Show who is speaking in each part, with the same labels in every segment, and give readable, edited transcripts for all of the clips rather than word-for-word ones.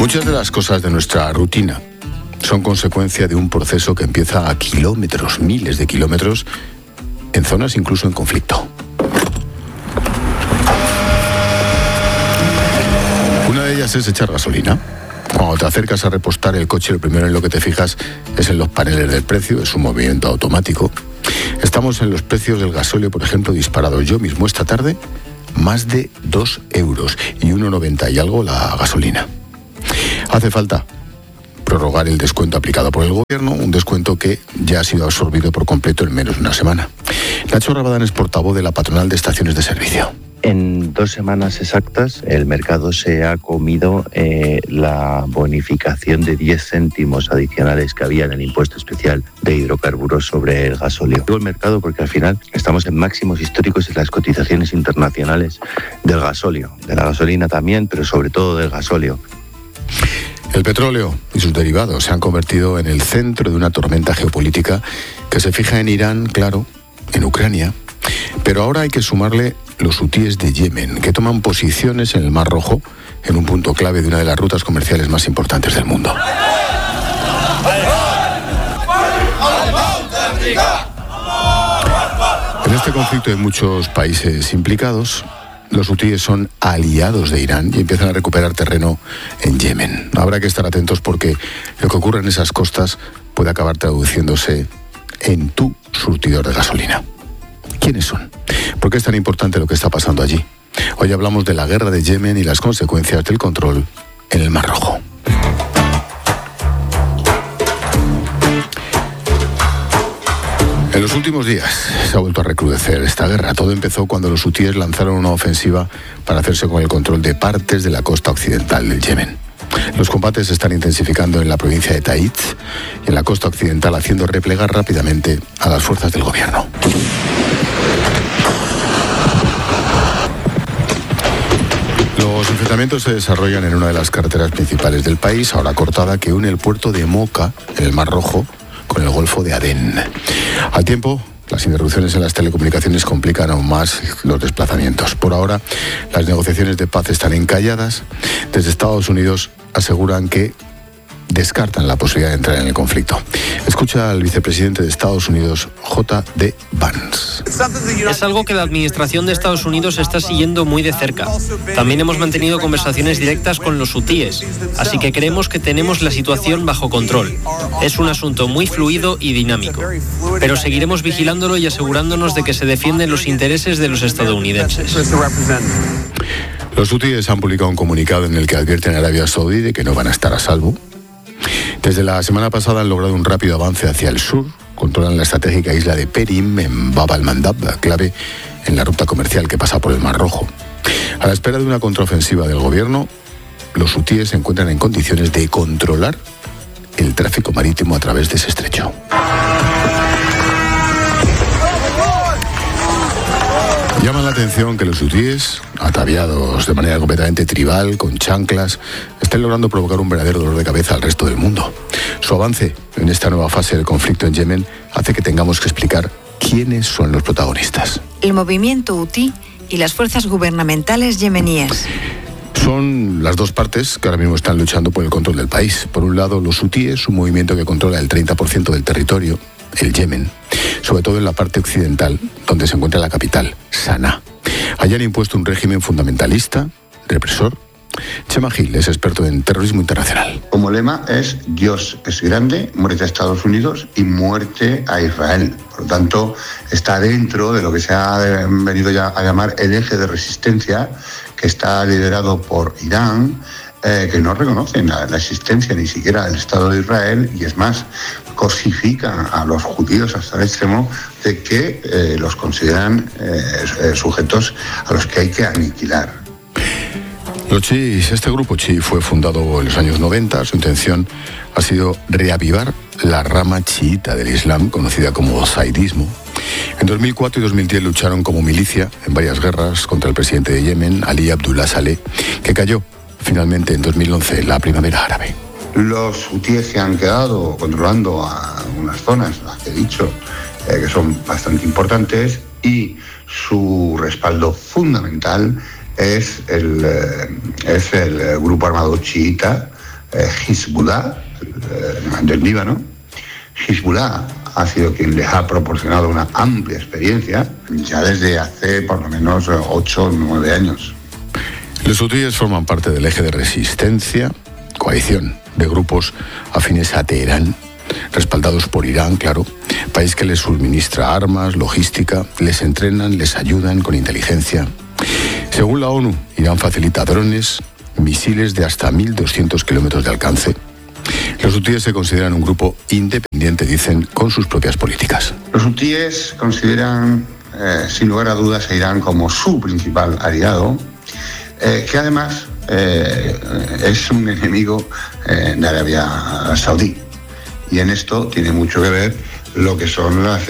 Speaker 1: Muchas de las cosas de nuestra rutina son consecuencia de un proceso que empieza a kilómetros, miles de kilómetros, en zonas incluso en conflicto. Una de ellas es echar gasolina. Cuando te acercas a repostar el coche, lo primero en lo que te fijas es en los paneles del precio, es un movimiento automático. Estamos en los precios del gasóleo, por ejemplo, disparados. Yo mismo esta tarde, más de 2 euros y 1,90 y algo la gasolina. Hace falta prorrogar el descuento aplicado por el gobierno, un descuento que ya ha sido absorbido por completo en menos de una semana. Nacho Rabadán es portavoz de la patronal de estaciones de servicio.
Speaker 2: En 2 semanas exactas el mercado se ha comido la bonificación de 10 céntimos adicionales que había en el impuesto especial de hidrocarburos sobre el gasóleo. Digo el mercado porque al final estamos en máximos históricos en las cotizaciones internacionales del gasóleo, de la gasolina también, pero sobre todo del gasóleo.
Speaker 1: El petróleo y sus derivados se han convertido en el centro de una tormenta geopolítica que se fija en Irán, claro, en Ucrania, pero ahora hay que sumarle los hutíes de Yemen, que toman posiciones en el Mar Rojo, en un punto clave de una de las rutas comerciales más importantes del mundo. En este conflicto hay muchos países implicados. Los hutíes son aliados de Irán y empiezan a recuperar terreno en Yemen. Habrá que estar atentos porque lo que ocurre en esas costas puede acabar traduciéndose en tu surtidor de gasolina. ¿Quiénes son? ¿Por qué es tan importante lo que está pasando allí? Hoy hablamos de la guerra de Yemen y las consecuencias del control en el Mar Rojo. En los últimos días se ha vuelto a recrudecer esta guerra. Todo empezó cuando los hutíes lanzaron una ofensiva para hacerse con el control de partes de la costa occidental del Yemen. Los combates se están intensificando en la provincia de Taiz y en la costa occidental, haciendo replegar rápidamente a las fuerzas del gobierno. Los enfrentamientos se desarrollan en una de las carreteras principales del país, ahora cortada, que une el puerto de Mocha, en el Mar Rojo, con el Golfo de Adén. Al tiempo, las interrupciones en las telecomunicaciones complican aún más los desplazamientos. Por ahora, las negociaciones de paz están encalladas. Desde Estados Unidos aseguran que descartan la posibilidad de entrar en el conflicto. Escucha al vicepresidente de Estados Unidos, J.D. Vance.
Speaker 3: Es algo que la administración de Estados Unidos está siguiendo muy de cerca. También hemos mantenido conversaciones directas con los hutíes, así que creemos que tenemos la situación bajo control. Es un asunto muy fluido y dinámico, pero seguiremos vigilándolo y asegurándonos de que se defienden los intereses de los estadounidenses.
Speaker 1: Los hutíes han publicado un comunicado en el que advierten a Arabia Saudí de que no van a estar a salvo. Desde la semana pasada han logrado un rápido avance hacia el sur, controlan la estratégica isla de Perim en Bab al-Mandab, clave en la ruta comercial que pasa por el Mar Rojo. A la espera de una contraofensiva del gobierno, los hutíes se encuentran en condiciones de controlar el tráfico marítimo a través de ese estrecho. Llama la atención que los hutíes, ataviados de manera completamente tribal, con chanclas, estén logrando provocar un verdadero dolor de cabeza al resto del mundo. Su avance en esta nueva fase del conflicto en Yemen hace que tengamos que explicar quiénes son los protagonistas.
Speaker 4: El movimiento hutí y las fuerzas gubernamentales yemeníes.
Speaker 1: Son las dos partes que ahora mismo están luchando por el control del país. Por un lado, los hutíes, un movimiento que controla el 30% del territorio, el Yemen, sobre todo en la parte occidental, donde se encuentra la capital, Saná. Allí han impuesto un régimen fundamentalista, represor. Chema Gil es experto en terrorismo internacional.
Speaker 5: Como lema es Dios es grande, muerte a Estados Unidos y muerte a Israel. Por lo tanto, está dentro de lo que se ha venido ya a llamar el eje de resistencia, que está liderado por Irán, que no reconocen la existencia ni siquiera del Estado de Israel, y es más, cosifican a los judíos hasta el extremo de que los consideran sujetos a los que hay que aniquilar.
Speaker 1: Los chiíes, este grupo chií fue fundado en los años 90. Su intención ha sido reavivar la rama chiita del Islam, conocida como zaidismo. En 2004 y 2010 lucharon como milicia en varias guerras contra el presidente de Yemen, Ali Abdullah Saleh, que cayó finalmente en 2011 en la primavera árabe.
Speaker 5: Los hutíes se han quedado controlando a unas zonas, las que he dicho, que son bastante importantes, y su respaldo fundamental es el grupo armado chiita Hezbollah del Líbano. Hezbollah ha sido quien les ha proporcionado una amplia experiencia ya desde hace por lo menos 8 o 9 años.
Speaker 1: Los hutíes forman parte del eje de resistencia, coalición de grupos afines a Teherán, respaldados por Irán, claro, país que les suministra armas, logística, les entrenan, les ayudan con inteligencia. Según la ONU, Irán facilita drones, misiles de hasta 1.200 kilómetros de alcance. Los hutíes se consideran un grupo independiente, dicen, con sus propias políticas.
Speaker 5: Los hutíes consideran, sin lugar a dudas, a Irán como su principal aliado, que además es un enemigo de Arabia Saudí. Y en esto tiene mucho que ver lo que son las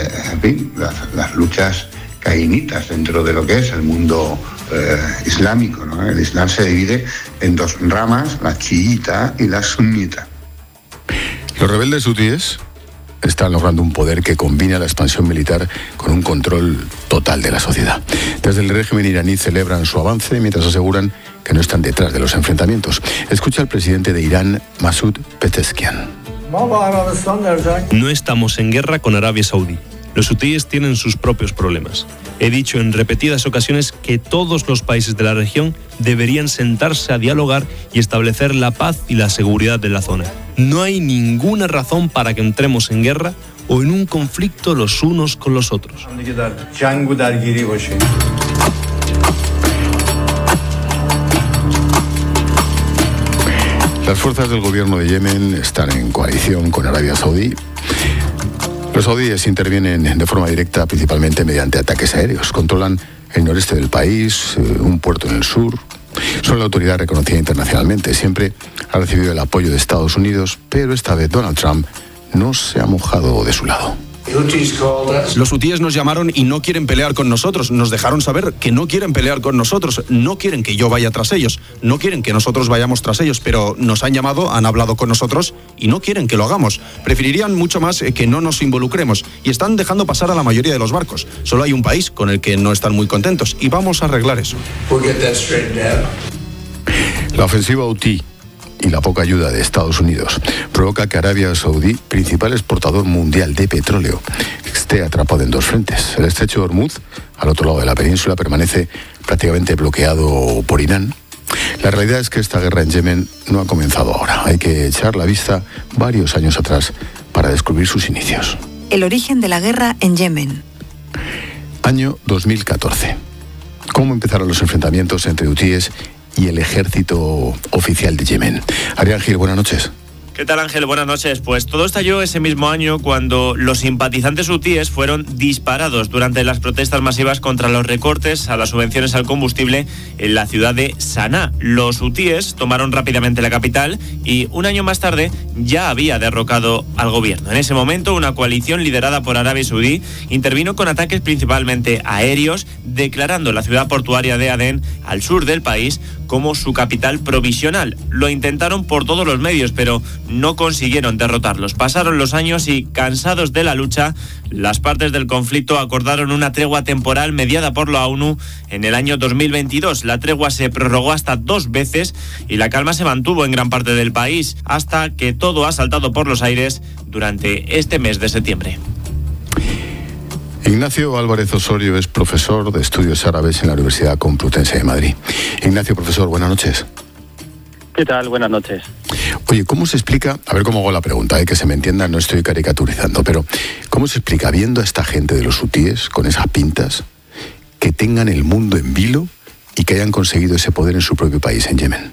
Speaker 5: luchas caínitas dentro de lo que es el mundo islámico, ¿no? El Islam se divide en 2 ramas, la chiita y la sunita.
Speaker 1: Los rebeldes hutíes están logrando un poder que combina la expansión militar con un control total de la sociedad. Desde el régimen iraní celebran su avance mientras aseguran que no están detrás de los enfrentamientos. Escucha al presidente de Irán, Masoud Pezeshkian.
Speaker 6: No estamos en guerra con Arabia Saudí. Los hutíes tienen sus propios problemas. He dicho en repetidas ocasiones que todos los países de la región deberían sentarse a dialogar y establecer la paz y la seguridad de la zona. No hay ninguna razón para que entremos en guerra o en un conflicto los unos con los otros.
Speaker 1: Las fuerzas del gobierno de Yemen están en coalición con Arabia Saudí. Los saudíes intervienen de forma directa principalmente mediante ataques aéreos. Controlan el noreste del país, un puerto en el sur. Son la autoridad reconocida internacionalmente. Siempre ha recibido el apoyo de Estados Unidos, pero esta vez Donald Trump no se ha mojado de su lado.
Speaker 7: Los hutíes nos llamaron y no quieren pelear con nosotros. Nos dejaron saber que no quieren pelear con nosotros. No quieren que yo vaya tras ellos. No quieren que nosotros vayamos tras ellos. Pero nos han llamado, han hablado con nosotros y no quieren que lo hagamos. Preferirían mucho más que no nos involucremos. Y están dejando pasar a la mayoría de los barcos. Solo hay un país con el que no están muy contentos. Y vamos a arreglar eso.
Speaker 1: La ofensiva hutí y la poca ayuda de Estados Unidos provoca que Arabia Saudí, principal exportador mundial de petróleo, esté atrapado en 2 frentes. El estrecho de Hormuz, al otro lado de la península, permanece prácticamente bloqueado por Irán. La realidad es que esta guerra en Yemen no ha comenzado ahora. Hay que echar la vista varios años atrás para descubrir sus inicios.
Speaker 4: El origen de la guerra en Yemen.
Speaker 1: Año 2014. ¿Cómo empezaron los enfrentamientos entre hutíes y el ejército oficial de Yemen? Arián Gil, buenas noches.
Speaker 8: ¿Qué tal, Ángel? Buenas noches. Pues todo estalló ese mismo año cuando los simpatizantes hutíes fueron disparados durante las protestas masivas contra los recortes a las subvenciones al combustible en la ciudad de Saná. Los hutíes tomaron rápidamente la capital y un año más tarde ya había derrocado al gobierno. En ese momento, una coalición liderada por Arabia Saudí intervino con ataques principalmente aéreos, declarando la ciudad portuaria de Adén, al sur del país, como su capital provisional. Lo intentaron por todos los medios, pero no consiguieron derrotarlos. Pasaron los años y, cansados de la lucha, las partes del conflicto acordaron una tregua temporal mediada por la ONU en el año 2022. La tregua se prorrogó hasta 2 veces y la calma se mantuvo en gran parte del país, hasta que todo ha saltado por los aires durante este mes de septiembre.
Speaker 1: Ignacio Álvarez Osorio es profesor de Estudios Árabes en la Universidad Complutense de Madrid. Ignacio, profesor, buenas noches.
Speaker 9: ¿Qué tal? Buenas noches.
Speaker 1: Oye, ¿cómo se explica? A ver cómo hago la pregunta, que se me entienda, no estoy caricaturizando, pero ¿cómo se explica, viendo a esta gente de los hutíes con esas pintas, que tengan el mundo en vilo y que hayan conseguido ese poder en su propio país, en Yemen?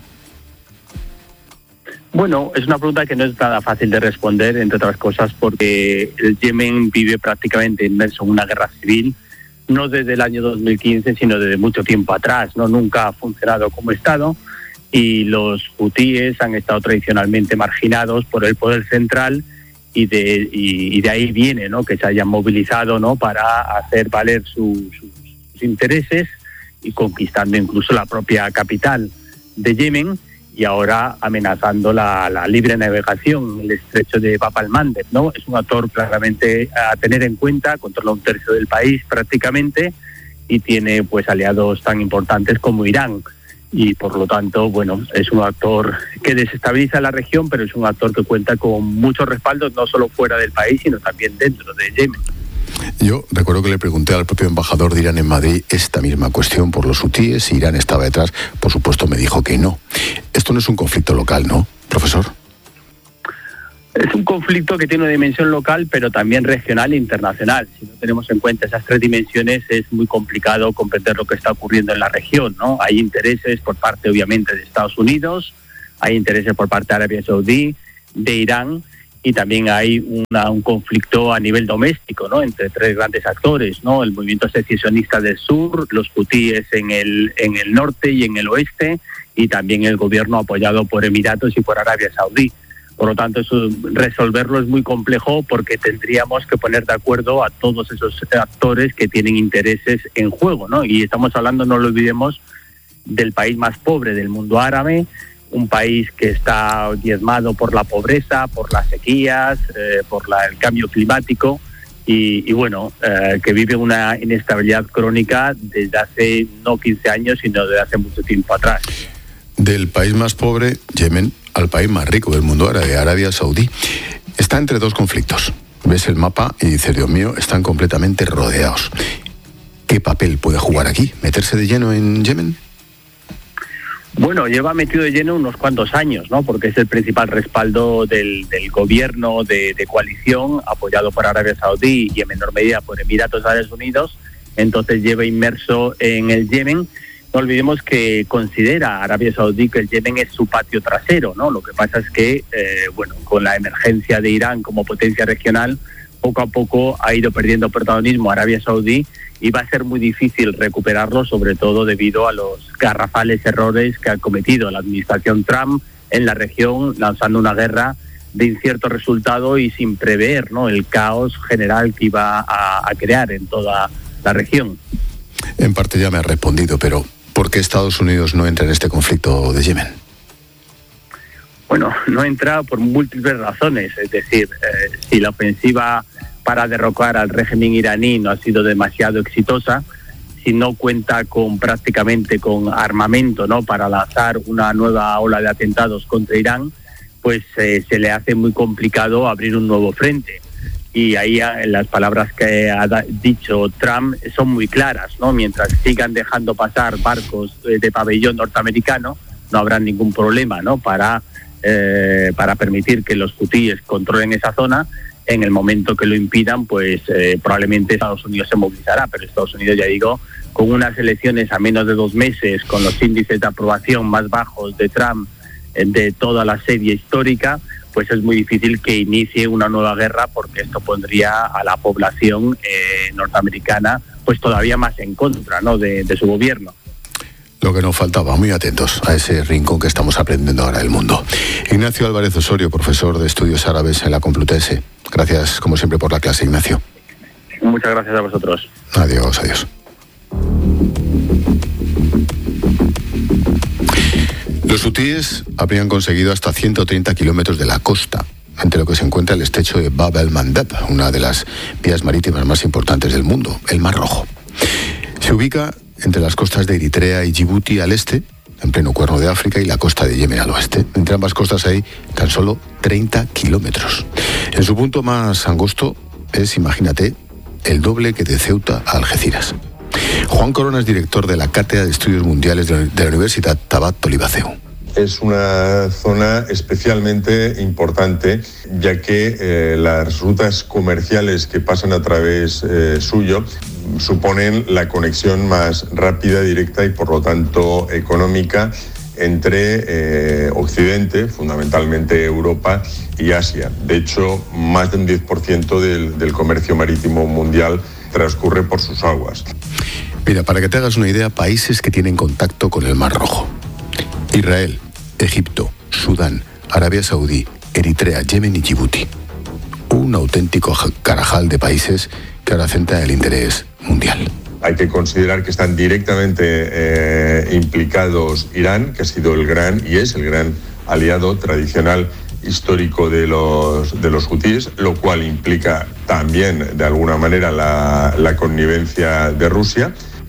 Speaker 9: Bueno, es una pregunta que no es nada fácil de responder, entre otras cosas, porque el Yemen vive prácticamente inmerso en una guerra civil, no desde el año 2015, sino desde mucho tiempo atrás, ¿no? Nunca ha funcionado como Estado, y los hutíes han estado tradicionalmente marginados por el poder central, y de ahí viene, ¿no?, que se hayan movilizado, ¿no?, para hacer valer sus intereses, y conquistando incluso la propia capital de Yemen, y ahora amenazando la libre navegación en el estrecho de Bab al-Mandeb, ¿no? Es un actor claramente a tener en cuenta, controla 1/3 del país prácticamente, y tiene pues aliados tan importantes como Irán, y por lo tanto, bueno, es un actor que desestabiliza la región, pero es un actor que cuenta con muchos respaldos, no solo fuera del país, sino también dentro de Yemen.
Speaker 1: Yo recuerdo que le pregunté al propio embajador de Irán en Madrid esta misma cuestión por los hutíes, si Irán estaba detrás. Por supuesto me dijo que no. Esto no es un conflicto local, ¿no, profesor?
Speaker 9: Es un conflicto que tiene una dimensión local, pero también regional e internacional. Si no tenemos en cuenta esas tres dimensiones, es muy complicado comprender lo que está ocurriendo en la región, ¿no? Hay intereses por parte, obviamente, de Estados Unidos, hay intereses por parte de Arabia Saudí, de Irán, y también hay un conflicto a nivel doméstico, ¿no? Entre tres grandes actores, ¿no? El movimiento secesionista del sur, los hutíes en el norte y en el oeste, y también el gobierno apoyado por Emiratos y por Arabia Saudí. Por lo tanto, resolverlo es muy complejo porque tendríamos que poner de acuerdo a todos esos actores que tienen intereses en juego, ¿no? Y estamos hablando, no lo olvidemos, del país más pobre del mundo árabe, un país que está diezmado por la pobreza, por las sequías, por el cambio climático y bueno, que vive una inestabilidad crónica desde hace no 15 años, sino desde hace mucho tiempo atrás.
Speaker 1: Del país más pobre, Yemen, al país más rico del mundo árabe, Arabia Saudí, está entre dos conflictos. Ves el mapa y dices, Dios mío, están completamente rodeados. ¿Qué papel puede jugar aquí? ¿Meterse de lleno en Yemen?
Speaker 9: Bueno, lleva metido de lleno unos cuantos años, ¿no? Porque es el principal respaldo del gobierno de coalición apoyado por Arabia Saudí y en menor medida por Emiratos Árabes Unidos. Entonces lleva inmerso en el Yemen. No olvidemos que considera Arabia Saudí que el Yemen es su patio trasero, ¿no? Lo que pasa es que, bueno, con la emergencia de Irán como potencia regional, poco a poco ha ido perdiendo protagonismo Arabia Saudí y va a ser muy difícil recuperarlo, sobre todo debido a los garrafales errores que ha cometido la administración Trump en la región, lanzando una guerra de incierto resultado y sin prever, ¿no?, el caos general que iba a crear en toda la región.
Speaker 1: En parte ya me ha respondido, pero ¿por qué Estados Unidos no entra en este conflicto de Yemen?
Speaker 9: Bueno, no entra por múltiples razones. Es decir, si la ofensiva para derrocar al régimen iraní no ha sido demasiado exitosa, si no cuenta prácticamente con armamento, ¿no?, para lanzar una nueva ola de atentados contra Irán, pues se le hace muy complicado abrir un nuevo frente. Y ahí las palabras que ha dicho Trump son muy claras, ¿no? Mientras sigan dejando pasar barcos de pabellón norteamericano, no habrá ningún problema, ¿no?, para permitir que los hutíes controlen esa zona. En el momento que lo impidan, pues probablemente Estados Unidos se movilizará, pero Estados Unidos, ya digo, con unas elecciones a menos de 2 meses, con los índices de aprobación más bajos de Trump de toda la serie histórica, pues es muy difícil que inicie una nueva guerra, porque esto pondría a la población norteamericana pues todavía más en contra, ¿no?, de su gobierno.
Speaker 1: Lo que nos faltaba, muy atentos a ese rincón que estamos aprendiendo ahora del mundo. Ignacio Álvarez Osorio, profesor de Estudios Árabes en la Complutense. Gracias, como siempre, por la clase, Ignacio.
Speaker 9: Muchas gracias a vosotros.
Speaker 1: Adiós, adiós. Los hutíes habrían conseguido hasta 130 kilómetros de la costa, entre lo que se encuentra el estrecho de Bab el-Mandeb, una de las vías marítimas más importantes del mundo, el Mar Rojo. Se ubica entre las costas de Eritrea y Djibouti al este, en pleno Cuerno de África, y la costa de Yemen al oeste. Entre ambas costas hay tan solo 30 kilómetros. En su punto más angosto es, imagínate, el doble que de Ceuta a Algeciras. Juan Corona es director de la Cátedra de Estudios Mundiales de la Universidad Tabat Tolibaceu.
Speaker 10: Es una zona especialmente importante, ya que las rutas comerciales que pasan a través suyo suponen la conexión más rápida, directa y por lo tanto económica entre Occidente, fundamentalmente Europa, y Asia. De hecho, más del 10% del comercio marítimo mundial transcurre por sus aguas.
Speaker 1: Mira, para que te hagas una idea, países que tienen contacto con el Mar Rojo: Israel, Egipto, Sudán, Arabia Saudí, Eritrea, Yemen y Djibouti. Un auténtico carajal de países que ahora centran el interés mundial.
Speaker 10: Hay que considerar que están directamente implicados Irán, que ha sido el gran y es el gran aliado tradicional histórico de los hutíes, lo cual implica también de alguna manera la connivencia de Rusia.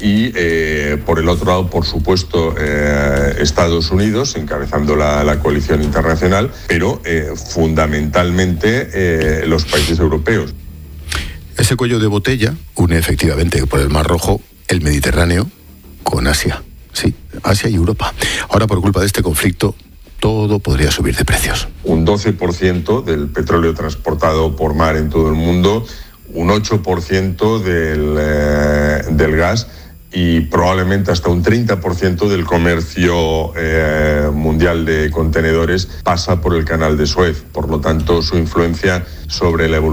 Speaker 10: y por el otro lado, por supuesto, Estados Unidos, encabezando la coalición internacional, pero fundamentalmente los países europeos.
Speaker 1: Ese cuello de botella une efectivamente por el Mar Rojo el Mediterráneo con Asia. Sí, Asia y Europa. Ahora, por culpa de este conflicto, todo podría subir de precios.
Speaker 10: Un 12% del petróleo transportado por mar en todo el mundo, un 8% del gas y probablemente hasta un 30% del comercio mundial de contenedores pasa por el canal de Suez. Por lo tanto, su influencia sobre la evolución